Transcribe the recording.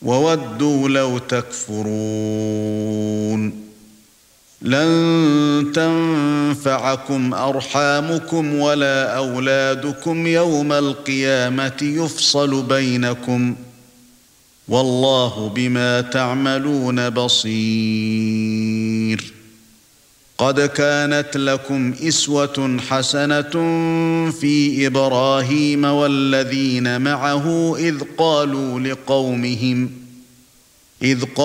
وودوا لو تكفرون لن تنفعكم أرحامكم ولا أولادكم يوم القيامة يفصل بينكم والله بما تعملون بصير قد كانت لكم أسوة حسنة في إبراهيم والذين معه إذ قالوا